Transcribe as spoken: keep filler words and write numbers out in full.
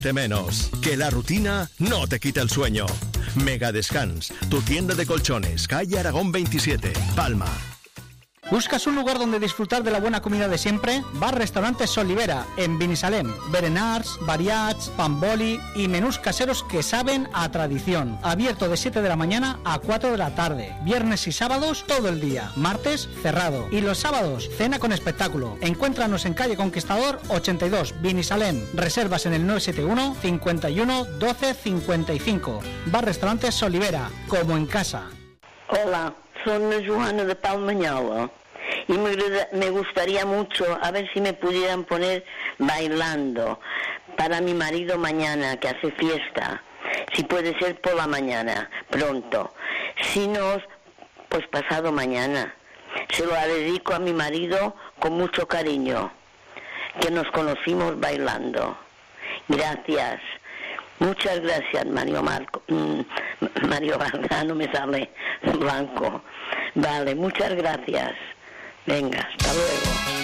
Te menos, que la rutina no te quita el sueño. Mega Descans, tu tienda de colchones, calle Aragón veintisiete, Palma. ¿Buscas un lugar donde disfrutar de la buena comida de siempre? Bar Restaurante Solivera, en Binissalem. Berenars, variats, pamboli y menús caseros que saben a tradición. Abierto de siete de la mañana a cuatro de la tarde. Viernes y sábados todo el día. Martes cerrado. Y los sábados cena con espectáculo. Encuéntranos en calle Conquistador ochenta y dos, Binissalem. Reservas en el nueve siete uno, cincuenta y uno, doce, cincuenta y cinco. Bar Restaurante Solivera, como en casa. Hola, soy Joana de Palmañola. Y me, me gustaría mucho, a ver si me pudieran poner Bailando para mi marido mañana, que hace fiesta. Si puede ser por la mañana, pronto. Si no, pues pasado mañana. Se lo dedico a mi marido con mucho cariño, que nos conocimos bailando. Gracias. Muchas gracias, Mario Marco. Mario Vargas, no me sale blanco. Vale, muchas gracias. Venga, hasta luego.